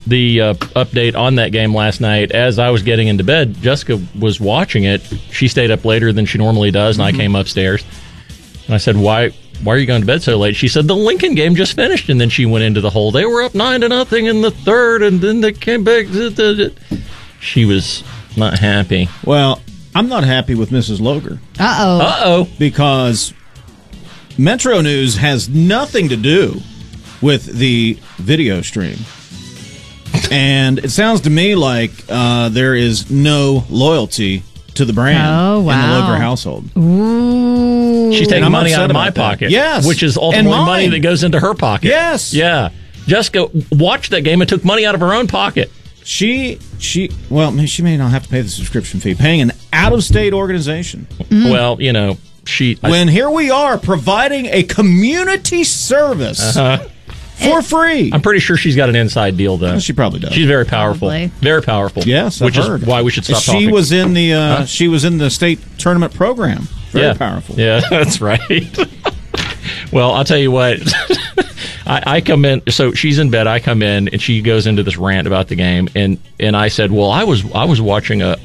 the update on that game last night. As I was getting into bed, Jessica was watching it. She stayed up later than she normally does, and I came upstairs. And I said, why are you going to bed so late? She said, the Lincoln game just finished. And then she went into the whole, they were up 9-0 in the third, and then they came back. She was not happy. Well, I'm not happy with Mrs. Loger. Uh-oh. Because Metro News has nothing to do with the video stream. And it sounds to me like there is no loyalty to the brand in the Loger household. Ooh. She's taking money out of my pocket. Yes. Which is ultimately money that goes into her pocket. Yes. Yeah. Jessica watched that game and took money out of her own pocket. She may not have to pay the subscription fee, paying an out-of-state organization. Well, when here we are providing a community service for free. I'm pretty sure she's got an inside deal, though. She probably does. She's very powerful. Probably. Very powerful. Yes, which is why we should stop talking. She was in the state tournament program. Very powerful. Yeah, that's right. Well, I'll tell you what. I come in, so she's in bed. I come in, and she goes into this rant about the game, and I said, "Well, I was watching a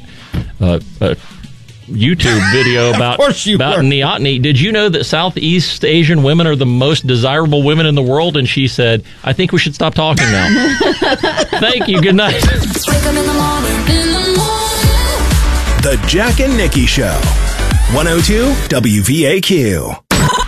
YouTube video about Neoteny. Did you know that Southeast Asian women are the most desirable women in the world?" And she said, "I think we should stop talking now." Thank you. Good night. The Jack and Nikki Show, 102 WVAQ.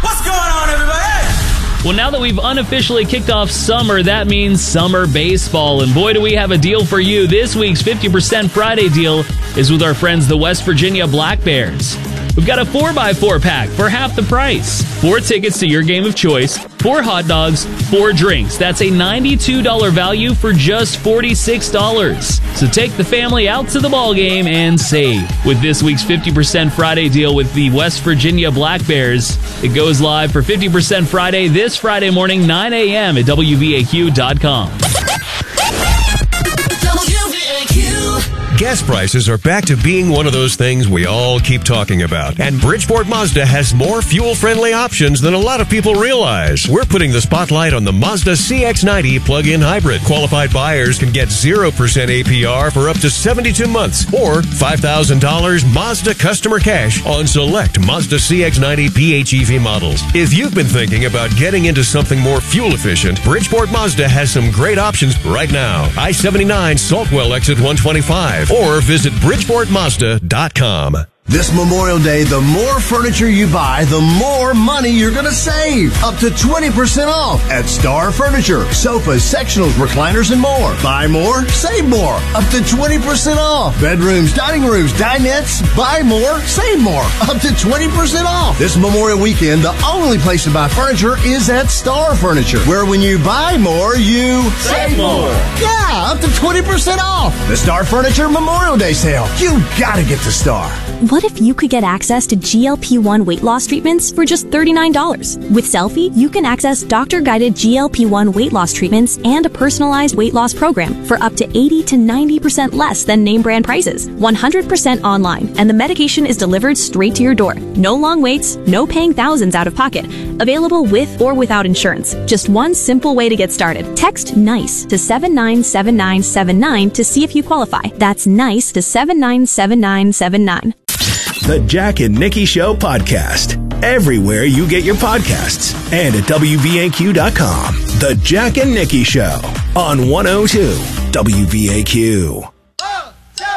Well, now that we've unofficially kicked off summer, that means summer baseball. And boy, do we have a deal for you. This week's 50% Friday deal is with our friends, the West Virginia Black Bears. We've got a 4x4 pack for half the price. 4 tickets to your game of choice, 4 hot dogs, 4 drinks. That's a $92 value for just $46. So take the family out to the ball game and save with this week's 50% Friday deal with the West Virginia Black Bears. It goes live for 50% Friday this Friday morning, 9 a.m. at WVAQ.com. Gas prices are back to being one of those things we all keep talking about. And Bridgeport Mazda has more fuel-friendly options than a lot of people realize. We're putting the spotlight on the Mazda CX-90 plug-in hybrid. Qualified buyers can get 0% APR for up to 72 months or $5,000 Mazda customer cash on select Mazda CX-90 PHEV models. If you've been thinking about getting into something more fuel-efficient, Bridgeport Mazda has some great options right now. I-79 Saltwell exit 125. Or visit BridgeportMazda.com. This Memorial Day, the more furniture you buy, the more money you're going to save. Up to 20% off at Star Furniture. Sofas, sectionals, recliners, and more. Buy more, save more. Up to 20% off. Bedrooms, dining rooms, dinettes. Buy more, save more. Up to 20% off. This Memorial weekend, the only place to buy furniture is at Star Furniture, where when you buy more, you save more. Yeah, up to 20% off. The Star Furniture Memorial Day sale. You gotta get to Star. What if you could get access to GLP-1 weight loss treatments for just $39? With Selfie, you can access doctor-guided GLP-1 weight loss treatments and a personalized weight loss program for up to 80 to 90% less than name brand prices. 100% online, and the medication is delivered straight to your door. No long waits, no paying thousands out of pocket. Available with or without insurance. Just one simple way to get started. Text NICE to 797979 to see if you qualify. That's NICE to 797979. The Jack and Nikki Show podcast. Everywhere you get your podcasts. And at WVAQ.com. The Jack and Nikki Show on 102 WVAQ.